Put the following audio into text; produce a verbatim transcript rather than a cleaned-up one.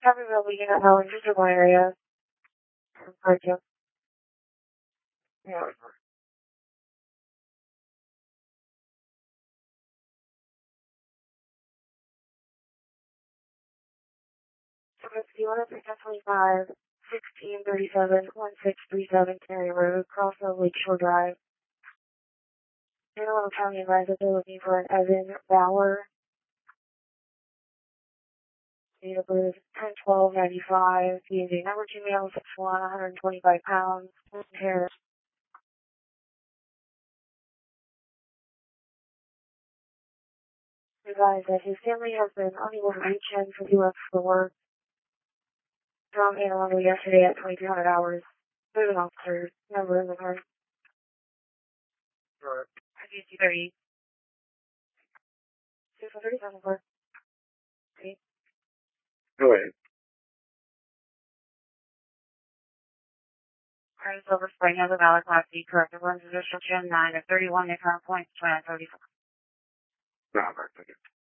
Copperville Beacon at Helen, just one area. Thank you. Yeah. fifty-one oh three ten twenty-five, sixteen thirty-seven, one six three seven Cary Road, Crossville Lakeshore Drive. Antelope County advised that they're looking for an Evan Bauer. Date of birth ten twelve ninety-five. D N A number two male, six one, one hundred twenty-five pounds. Hair. Advised that his family has been unable to reach him for he left for work from Antelope yesterday at twenty-two hundred hours. There's an officer number in the car. Right. I D C thirty. six one three seven four. Okay. Go ahead. Current Silver Spring has a valid Class C corrective lens restriction nine of thirty-one, the current point, twenty thirty-four. No, I'm not thinking.